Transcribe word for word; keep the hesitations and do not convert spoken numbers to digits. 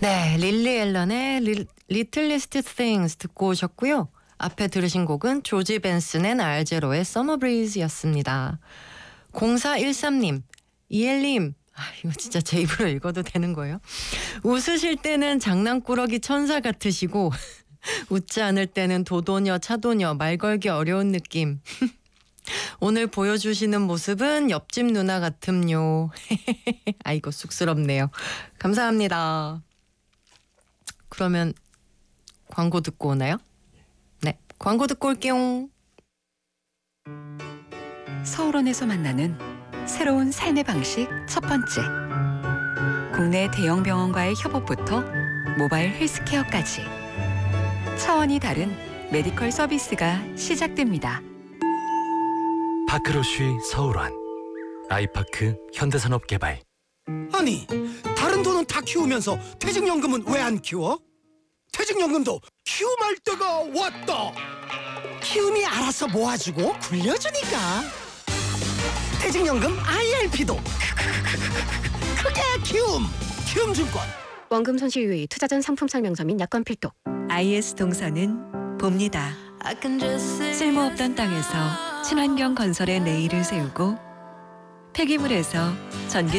네, 릴리 앨런의 리, 리틀리스트 띵스 듣고 오셨고요. 앞에 들으신 곡은 조지 벤슨 앤 알제로의 서머 브리즈였습니다. 공사일삼 님, 이엘님, 아, 이거 진짜 제 입으로 읽어도 되는 거예요? 웃으실 때는 장난꾸러기 천사 같으시고 웃지 않을 때는 도도녀, 차도녀, 말 걸기 어려운 느낌. 오늘 보여주시는 모습은 옆집 누나 같음요. 아이고 쑥스럽네요. 감사합니다. 그러면 광고 듣고 오나요? 네, 광고 듣고 올게요. 서울원에서 만나는 새로운 삶의 방식 첫 번째. 국내 대형 병원과의 협업부터 모바일 헬스케어까지 차원이 다른 메디컬 서비스가 시작됩니다. 파크로쉬 서울원 아이파크 현대산업개발. 아니, 다른 돈은 다 키우면서 퇴직연금은 왜 안 키워? 퇴직연금도 키움할 때가 왔다. 키움이 알아서 모아주고 굴려주니까. 퇴직연금 아이알피도 크게 키움. 키움증권. 원금 손실 유의, 투자 전 상품 설명서 및 약관 필독. 아이에스 동서는 봅니다. 쓸모없던 땅에서 친환경 건설의 내일을 세우고 폐기물에서 전기